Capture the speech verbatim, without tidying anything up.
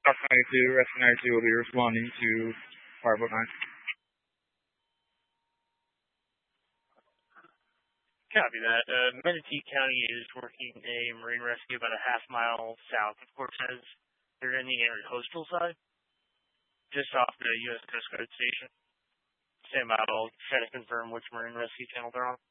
Fox ninety-two, Rescue ninety-two will be responding to Fireboat nine. Copy that. Uh, Manatee County is working a marine rescue about a half mile south of Cortez. They're in the area coastal side, just off the U S Coast Guard station. Stand by, I'll try to confirm which marine rescue channel they're on.